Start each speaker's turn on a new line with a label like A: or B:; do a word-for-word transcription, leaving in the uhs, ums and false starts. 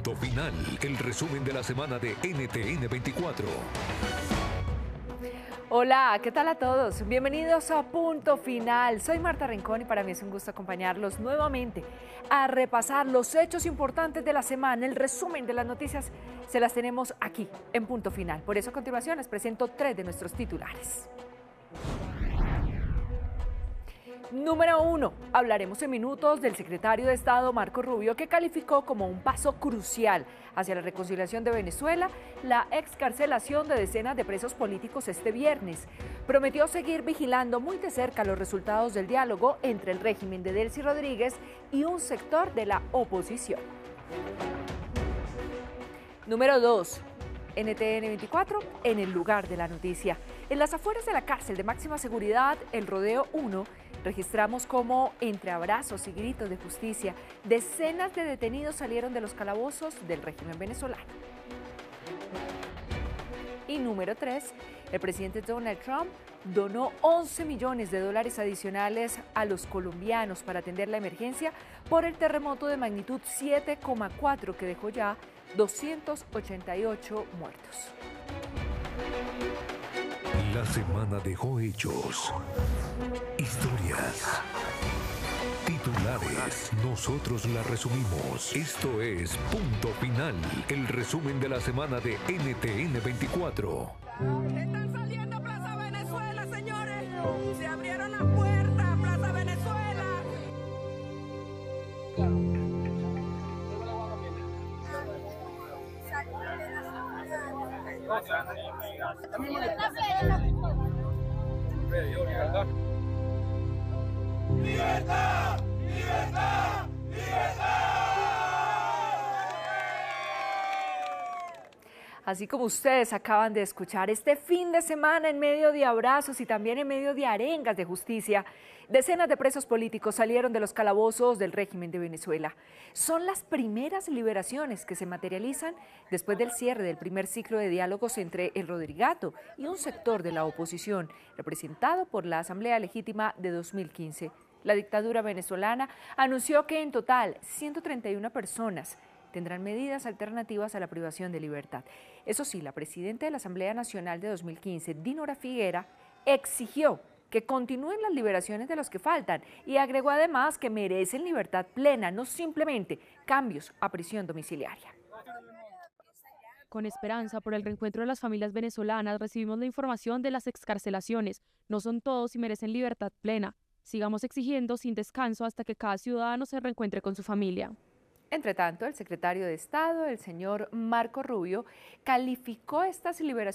A: Punto Final, el resumen de la semana de N T N veinticuatro.
B: Hola, ¿qué tal a todos? Bienvenidos a Punto Final. Soy Marta Rincón y para mí es un gusto acompañarlos nuevamente a repasar los hechos importantes de la semana. El resumen de las noticias se las tenemos aquí en Punto Final. Por eso a continuación les presento tres de nuestros titulares. Número uno, hablaremos en minutos del secretario de Estado Marco Rubio, que calificó como un paso crucial hacia la reconciliación de Venezuela la excarcelación de decenas de presos políticos este viernes. Prometió seguir vigilando muy de cerca los resultados del diálogo entre el régimen de Delcy Rodríguez y un sector de la oposición. Número dos. N T N veinticuatro en el lugar de la noticia. En las afueras de la cárcel de máxima seguridad, el Rodeo uno, registramos cómo, entre abrazos y gritos de justicia, decenas de detenidos salieron de los calabozos del régimen venezolano. Y número tres, el presidente Donald Trump donó once millones de dólares adicionales a los colombianos para atender la emergencia por el terremoto de magnitud siete coma cuatro que dejó ya doscientos ochenta y ocho muertos.
A: La semana dejó hechos, historias, titulares. Nosotros la resumimos. Esto es Punto Final, el resumen de la semana de N T N veinticuatro.
C: Están saliendo a Plaza Venezuela, señores. Se abrieron las puertas a Plaza Venezuela.
D: ¡Libertad! ¡Libertad! ¡Libertad!
B: Así como ustedes acaban de escuchar, este fin de semana, en medio de abrazos y también en medio de arengas de justicia, decenas de presos políticos salieron de los calabozos del régimen de Venezuela. Son las primeras liberaciones que se materializan después del cierre del primer ciclo de diálogos entre el Rodrigato y un sector de la oposición, representado por la Asamblea Legítima de dos mil quince. La dictadura venezolana anunció que en total ciento treinta y una personas tendrán medidas alternativas a la privación de libertad. Eso sí, la presidenta de la Asamblea Nacional de dos mil quince, Dinora Figuera, exigió que continúen las liberaciones de los que faltan y agregó además que merecen libertad plena, no simplemente cambios a prisión domiciliaria.
E: Con esperanza por el reencuentro de las familias venezolanas, recibimos la información de las excarcelaciones. No son todos y merecen libertad plena. Sigamos exigiendo sin descanso hasta que cada ciudadano se reencuentre con su familia.
B: Entre tanto, el secretario de Estado, el señor Marco Rubio, calificó estas liberaciones